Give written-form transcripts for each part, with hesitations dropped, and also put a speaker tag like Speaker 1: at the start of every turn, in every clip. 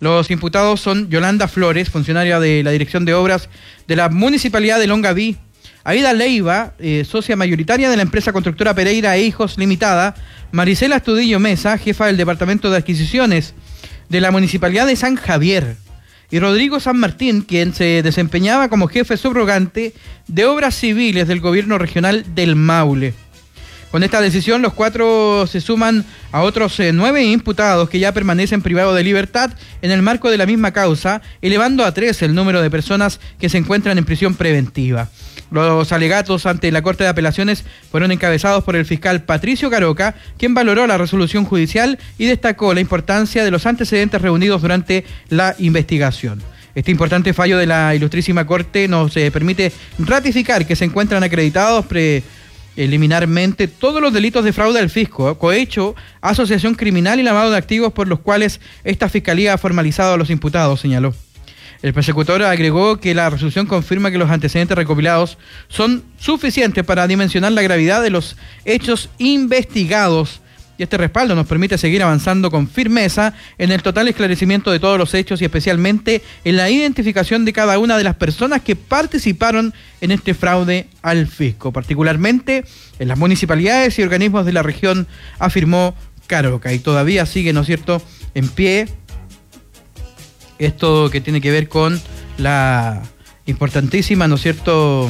Speaker 1: Los imputados son Yolanda Flores, funcionaria de la Dirección de Obras de la Municipalidad de Longaví, Aida Leiva, socia mayoritaria de la empresa constructora Pereira e Hijos Limitada, Marisela Astudillo Mesa, jefa del Departamento de Adquisiciones de la Municipalidad de San Javier, y Rodrigo San Martín, quien se desempeñaba como jefe subrogante de Obras Civiles del Gobierno Regional del Maule. Con esta decisión, los 4 se suman a otros 9 imputados que ya permanecen privados de libertad en el marco de la misma causa, elevando a 3 el número de personas que se encuentran en prisión preventiva. Los alegatos ante la Corte de Apelaciones fueron encabezados por el fiscal Patricio Caroca, quien valoró la resolución judicial y destacó la importancia de los antecedentes reunidos durante la investigación. Este importante fallo de la Ilustrísima Corte nos permite ratificar que se encuentran acreditados preliminarmente todos los delitos de fraude al fisco, cohecho, asociación criminal y lavado de activos por los cuales esta fiscalía ha formalizado a los imputados, señaló. El persecutor agregó que la resolución confirma que los antecedentes recopilados son suficientes para dimensionar la gravedad de los hechos investigados. Y este respaldo nos permite seguir avanzando con firmeza en el total esclarecimiento de todos los hechos y especialmente en la identificación de cada una de las personas que participaron en este fraude al fisco, particularmente en las municipalidades y organismos de la región, afirmó Caroca. Y todavía sigue, ¿no es cierto?, en pie esto que tiene que ver con la importantísima, ¿no es cierto?,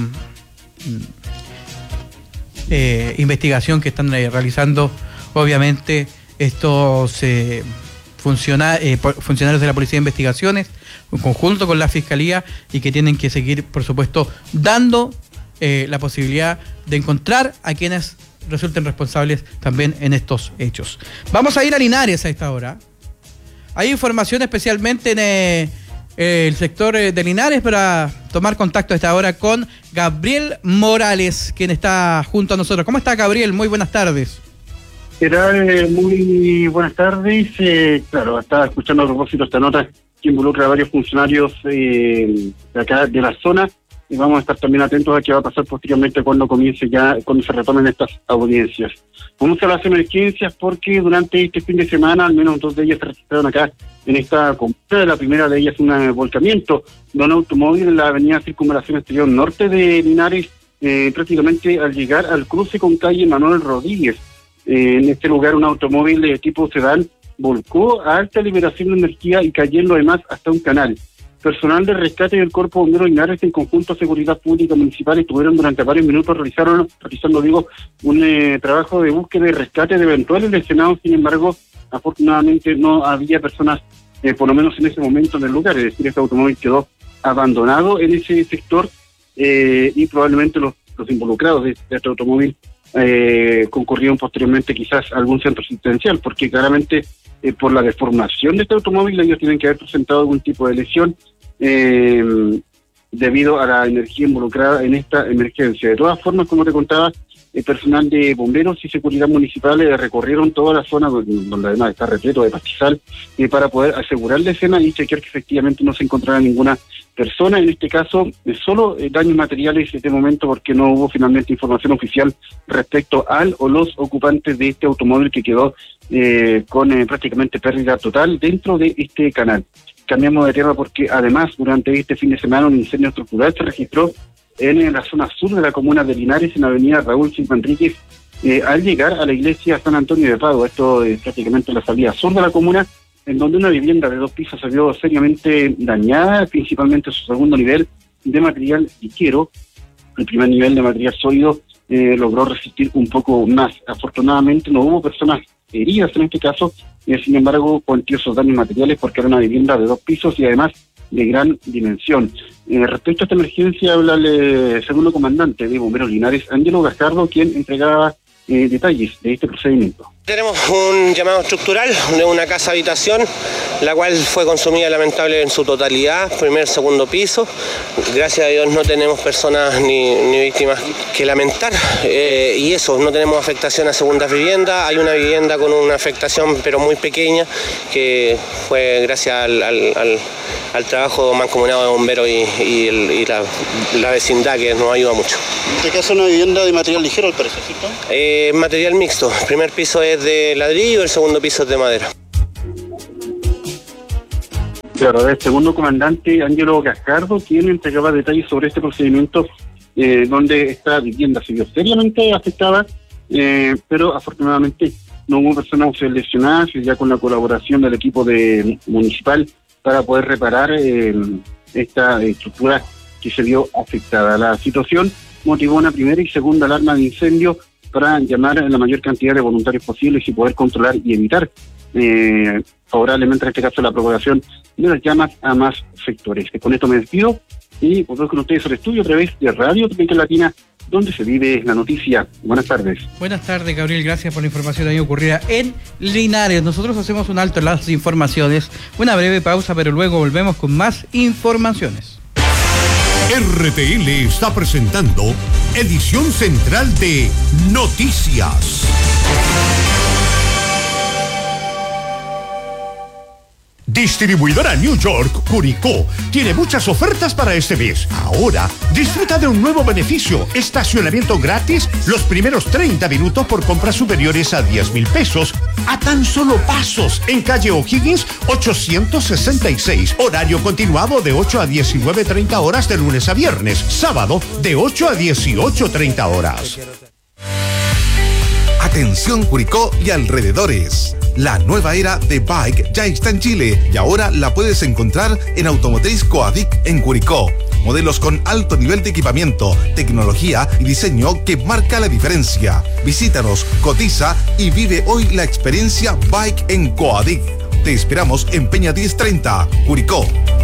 Speaker 1: investigación que están realizando, obviamente, estos funcionarios de la Policía de Investigaciones, en conjunto con la Fiscalía, y que tienen que seguir, por supuesto, dando la posibilidad de encontrar a quienes resulten responsables también en estos hechos. Vamos a ir a Linares a esta hora. Hay información especialmente en el sector de Linares para tomar contacto a esta hora con Gabriel Morales, quien está junto a nosotros. ¿Cómo está, Gabriel? Muy buenas tardes.
Speaker 2: Muy buenas tardes. Claro, estaba escuchando a propósito esta nota que involucra a varios funcionarios de acá de la zona, y vamos a estar también atentos a qué va a pasar posteriormente cuando se retomen estas audiencias. Vamos a las emergencias porque durante este fin de semana, al menos 2 de ellas se registraron acá en esta comuna. La primera de ellas es un volcamiento de un automóvil en la avenida Circunvalación Exterior Norte de Linares, prácticamente al llegar al cruce con calle Manuel Rodríguez. En este lugar un automóvil de tipo sedán volcó a alta liberación de energía y cayendo además hasta un canal. Personal de rescate del Cuerpo Bombero Linares en conjunto a Seguridad Pública Municipal estuvieron durante varios minutos realizando un trabajo de búsqueda y rescate de eventuales lesionados. Sin embargo, afortunadamente no había personas, por lo menos en ese momento, en el lugar. Es decir, este automóvil quedó abandonado en ese sector y probablemente los involucrados de este automóvil concurrieron posteriormente quizás a algún centro asistencial, porque claramente por la deformación de este automóvil ellos tienen que haber presentado algún tipo de lesión debido a la energía involucrada en esta emergencia. De todas formas, como te contaba, el personal de bomberos y seguridad municipales recorrieron toda la zona donde además está repleto de pastizal para poder asegurar la escena y chequear que efectivamente no se encontrara ninguna persona. En este caso, solo daños materiales de momento, porque no hubo finalmente información oficial respecto al o los ocupantes de este automóvil que quedó con prácticamente pérdida total dentro de este canal. Cambiamos de tema porque además durante este fin de semana un incendio estructural se registró en la zona sur de la comuna de Linares, en la avenida Raúl Silva Enríquez, al llegar a la iglesia San Antonio de Padua. Esto es prácticamente la salida sur de la comuna, en donde una vivienda de 2 pisos se vio seriamente dañada, principalmente su segundo nivel de material liquero. El primer nivel de material sólido logró resistir un poco más. Afortunadamente no hubo personas heridas en este caso, sin embargo cuantiosos daños materiales porque era una vivienda de 2 pisos y además de gran dimensión. Respecto a esta emergencia, habla el segundo comandante de Bomberos Linares, Ángelo Gascardo, quien entregaba detalles de este procedimiento.
Speaker 3: Tenemos un llamado estructural de una casa habitación, la cual fue consumida lamentable en su totalidad, primer, segundo piso. Gracias a Dios no tenemos personas ni víctimas que lamentar, y eso, no tenemos afectación a segundas viviendas. Hay una vivienda con una afectación pero muy pequeña, que fue gracias al trabajo mancomunado de bomberos y la vecindad, que nos ayuda mucho.
Speaker 2: En este caso una vivienda de material ligero, al parecer, ¿cierto?
Speaker 3: Material mixto, el primer piso es de ladrillo, el segundo piso es de madera.
Speaker 2: Claro, el segundo comandante, Ángelo Gascardo, quien entregaba detalles sobre este procedimiento donde esta vivienda se vio seriamente afectada, pero afortunadamente no hubo personas lesionadas, ya con la colaboración del equipo municipal para poder reparar esta estructura que se vio afectada. La situación motivó una primera y segunda alarma de incendio para llamar a la mayor cantidad de voluntarios posibles y poder controlar y evitar favorablemente en este caso la propagación de las llamas a más sectores. Con esto me despido y volvemos con ustedes al estudio a través de Radio Tropical Latina, donde se vive la noticia. Buenas tardes.
Speaker 1: Buenas tardes, Gabriel. Gracias por la información ahí ocurrida en Linares. Nosotros hacemos un alto en las informaciones, una breve pausa, pero luego volvemos con más informaciones.
Speaker 4: RTL está presentando edición central de Noticias. Distribuidora New York, Curicó, tiene muchas ofertas para este mes. Ahora, disfruta de un nuevo beneficio: estacionamiento gratis los primeros 30 minutos por compras superiores a 10,000 pesos, a tan solo pasos, en calle O'Higgins 866. Horario continuado de 8 a 19:30 horas de lunes a viernes. Sábado de 8 a 18:30 horas.
Speaker 5: Atención Curicó y alrededores. La nueva era de Bike ya está en Chile y ahora la puedes encontrar en Automotriz Coadic en Curicó. Modelos con alto nivel de equipamiento, tecnología y diseño que marca la diferencia. Visítanos, cotiza y vive hoy la experiencia Bike en Coadic. Te esperamos en Peña 1030, Curicó.